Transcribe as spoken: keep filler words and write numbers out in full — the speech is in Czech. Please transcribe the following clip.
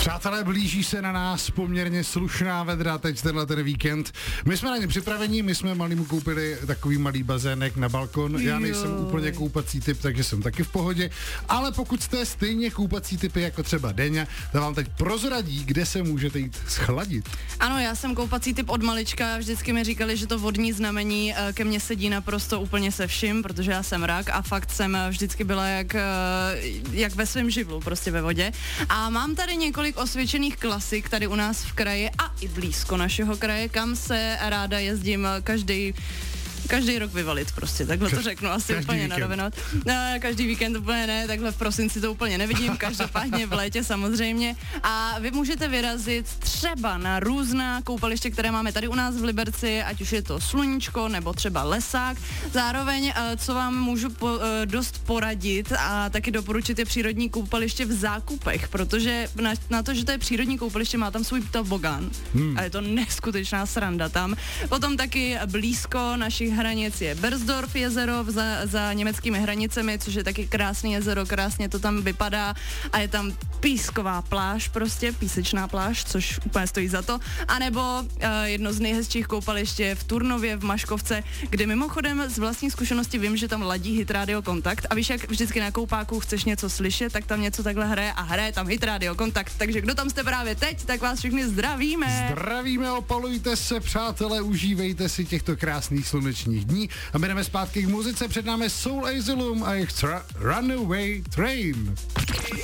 Přátelé, blíží se na nás poměrně slušná vedra teď tenhle ten víkend. My jsme na ně připraveni, my jsme malýmu koupili takový malý bazének na balkon. Já nejsem úplně koupací typ, takže jsem taky v pohodě. Ale pokud jste stejně koupací typy jako třeba Deňa, tak vám teď prozradí, kde se můžete jít schladit. Ano, já jsem koupací typ od malička, vždycky mi říkali, že to vodní znamení ke mně sedí naprosto úplně se vším, protože já jsem rak a fakt jsem vždycky byla jak, jak ve svém živlu, prostě ve vodě. A mám tady několik osvědčených klasik tady u nás v kraji a i blízko našeho kraje, kam se ráda jezdím každý Každý rok vyvalit prostě, takhle to řeknu asi každý úplně víkend. na rovinu. No, každý víkend úplně ne, takhle v prosinci to úplně nevidím, každopádně v létě samozřejmě. A vy můžete vyrazit třeba na různá koupaliště, které máme tady u nás v Liberci, ať už je to Sluníčko nebo třeba Lesák. Zároveň, co vám můžu po, dost poradit a taky doporučit, je přírodní koupaliště v Zákupech, protože na, na to, že to je přírodní koupaliště, má tam svůj tobogán hmm. a je to neskutečná sranda tam. Potom taky blízko našich hranic je Berzdorf jezero za, za německými hranicemi, což je taky krásný jezero, krásně to tam vypadá a je tam písková pláž, prostě písečná pláž, což úplně stojí za to. A nebo uh, jedno z nejhezčích koupališť je v Turnově v Maškovce, kde mimochodem z vlastní zkušenosti vím, že tam ladí Hit Radio Kontakt a víš, jak vždycky na koupáku chceš něco slyšet, tak tam něco takhle hraje a hraje tam Hit Radio Kontakt. Takže kdo tam jste právě teď, tak vás všechny zdravíme. Zdravíme, opalujte se, přátelé, užívejte si těchto krásných slunečních dní a my jdeme zpátky k muzice, před námi Soul Asylum a jejich tra- Runaway Train.